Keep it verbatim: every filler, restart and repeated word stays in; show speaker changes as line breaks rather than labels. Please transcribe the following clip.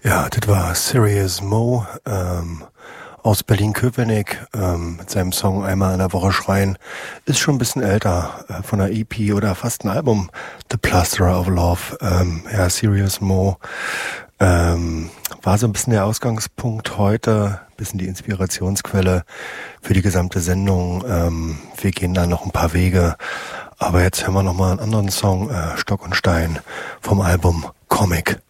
Ja, das war Serious Mo ähm, aus Berlin-Köpenick ähm, mit seinem Song Einmal in der Woche schreien. Ist schon ein bisschen älter, äh, von einer E P oder fast ein Album, The Plasterer of Love. Ähm, ja, Serious Mo ähm, war so ein bisschen der Ausgangspunkt heute, ein bisschen die Inspirationsquelle für die gesamte Sendung. Ähm, wir gehen da noch ein paar Wege, aber jetzt hören wir noch mal einen anderen Song, äh, Stock und Stein vom Album Comic.